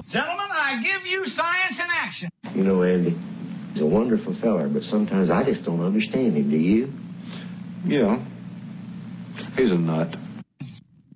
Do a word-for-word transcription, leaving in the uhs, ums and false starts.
Gentlemen, I give you science in action. You know, Andy, he's a wonderful feller, but sometimes I just don't understand him, do you? Yeah. He's a nut.